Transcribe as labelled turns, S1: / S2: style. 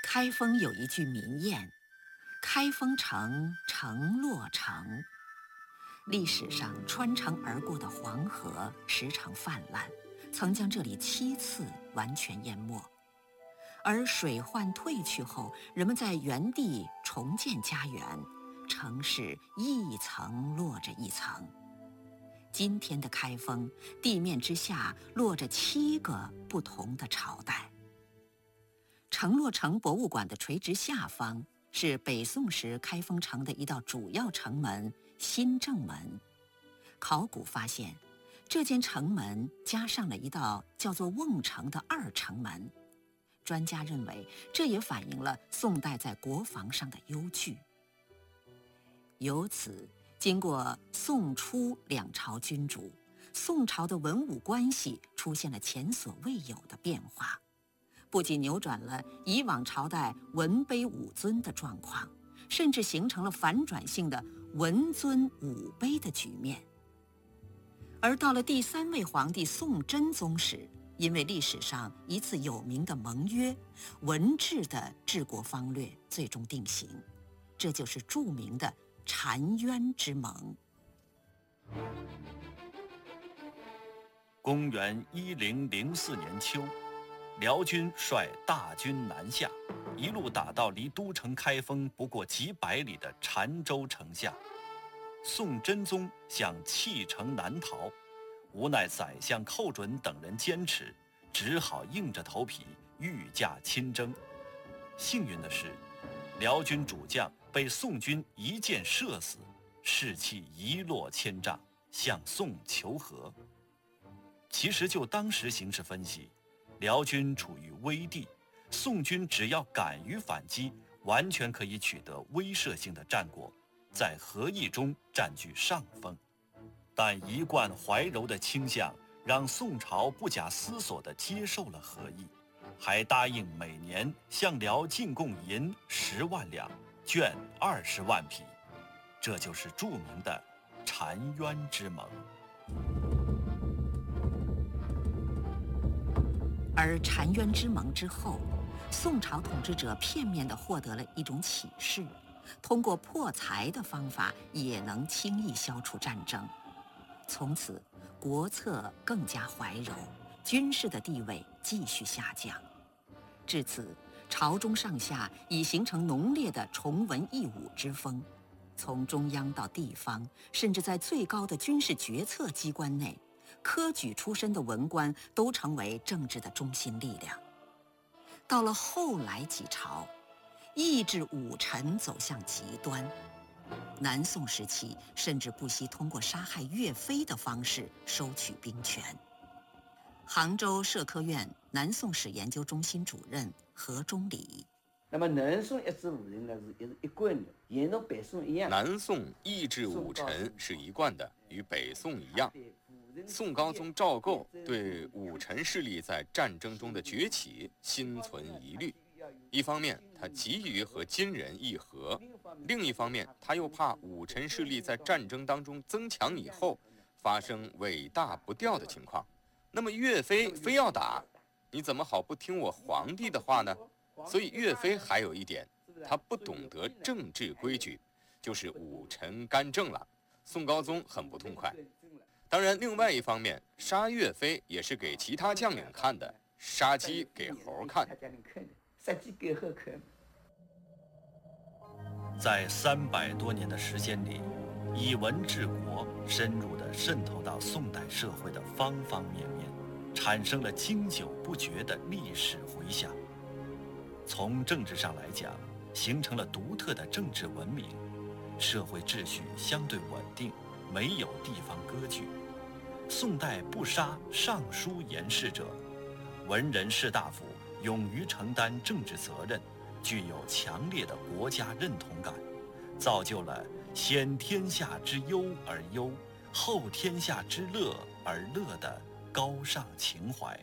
S1: 开封有一句名谚：开封城，城落成。历史上穿城而过的黄河时常泛滥，曾将这里7次完全淹没。而水患退去后，人们在原地重建家园，城市一层落着一层。今天的开封，地面之下落着7个不同的朝代。城落城博物馆的垂直下方是北宋时开封城的一道主要城门新正门。考古发现，这间城门加上了一道叫做瓮城的2城门。专家认为，这也反映了宋代在国防上的忧惧。由此，经过宋初2朝君主，宋朝的文武关系出现了前所未有的变化，不仅扭转了以往朝代文卑武尊的状况，甚至形成了反转性的文尊武卑的局面。而到了第3位皇帝宋真宗时，因为历史上一次有名的盟约，文治的治国方略最终定型，这就是著名的澶渊之盟。
S2: 公元1004年秋，辽军率大军南下，一路打到离都城开封不过几百里的澶州城下。宋真宗想弃城南逃，无奈宰相寇准等人坚持，只好硬着头皮御驾亲征。幸运的是，辽军主将被宋军一箭射死，士气一落千丈，向宋求和。其实就当时形势分析，辽军处于危地，宋军只要敢于反击，完全可以取得威慑性的战果，在和议中占据上风。但一贯怀柔的倾向让宋朝不假思索地接受了和议，还答应每年向辽进贡银10万两，绢20万匹，这就是著名的澶渊之盟。
S1: 而澶渊之盟之后，宋朝统治者片面地获得了一种启示，通过破财的方法也能轻易消除战争。从此，国策更加怀柔，军事的地位继续下降。至此，朝中上下已形成浓烈的崇文抑武之风，从中央到地方，甚至在最高的军事决策机关内，科举出身的文官都成为政治的中心力量。到了后来几朝，抑制武臣走向极端。南宋时期，甚至不惜通过杀害岳飞的方式收取兵权。杭州社科院南宋史研究中心主任何忠礼。
S3: 那么南宋抑制武臣呢，是一贯的，沿着北宋一样。
S4: 南宋抑制武臣是一贯的，与北宋一样。宋高宗赵构对武臣势力在战争中的崛起心存疑虑，一方面他急于和金人议和，另一方面他又怕武臣势力在战争当中增强以后发生尾大不掉的情况。那么岳飞非要打，你怎么好不听我皇帝的话呢？所以岳飞还有一点，他不懂得政治规矩，就是武臣干政了。宋高宗很不痛快。当然，另外一方面，杀岳飞也是给其他将领看的，杀鸡给猴看。
S3: 杀鸡给猴看。
S2: 在300多年的时间里，以文治国深入地渗透到宋代社会的方方面面，产生了经久不绝的历史回响。从政治上来讲，形成了独特的政治文明，社会秩序相对稳定，没有地方割据。宋代不杀上书言事者，文人士大夫勇于承担政治责任，具有强烈的国家认同感，造就了先天下之忧而忧，后天下之乐而乐的高尚情怀。